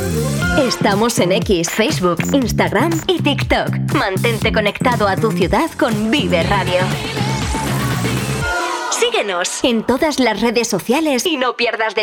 Estamos en X, Facebook, Instagram y TikTok. Mantente conectado a tu ciudad con Vive Radio. Síguenos en todas las redes sociales y no pierdas detalles.